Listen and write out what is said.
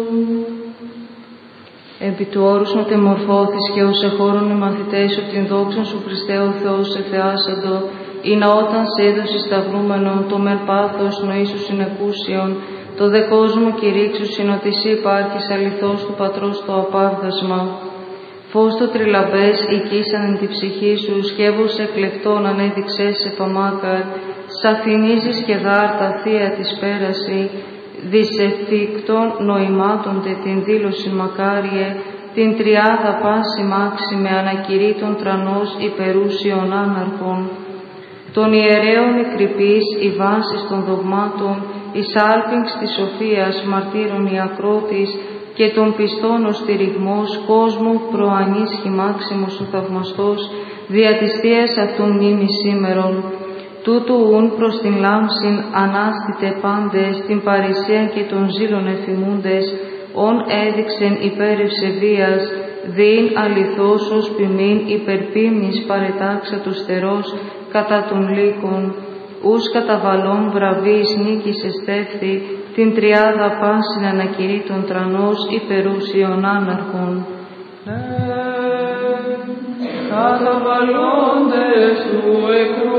Επί του όρους μετεμορφώθης και ως εχώρον οι μαθητές ότι την δόξαν σου Χριστέ ο Θεός εθεάσαντο, ή να όταν σε έδωσε σταυρούμενον το μεν πάθος νοήσου συνεκούσιον, το δε κόσμο κηρύξουσιν ότι εσύ υπάρχεις αληθώς του Πατρός το απάβδασμα. Φως το τριλαμπές οικήσαν εν τη ψυχή σου, σκεύος εκλεκτών ανέδειξες σε φαμάκαρ, σαφηνίζεις και δάρτα θεία της πέραση, δισεφίκτων νοημάτονται την δήλωση μακάριε, την τριάδα πάση μάξι με ανακηρύτων τρανός υπερούσιων άναρχων. Των ιερέων η κρυπής, η βάσης των δογμάτων, η σάλπιγγς της σοφίας μαρτύρων η ακρότης και των πιστών ο στηριγμός κόσμου προανής χυμάξιμος ο θαυμαστός, δια της θείας αυτού μνήμη σήμερον. Τούτου ούν προς την λάμψην ανάστητε πάντες, την παρησία και των ζήλων εφημούντες, ον έδειξεν υπέρ ευσεβίας, δίν αληθώς ως ποιμήν υπερπίμνης παρετάξα του στερός κατά των λύκων, ους καταβαλών βραβείς νίκης εστέφθη, την τριάδα πάσιν ανακηρύτων τρανός υπερούσιων άναρχων. Καταβαλλόντες του εκρού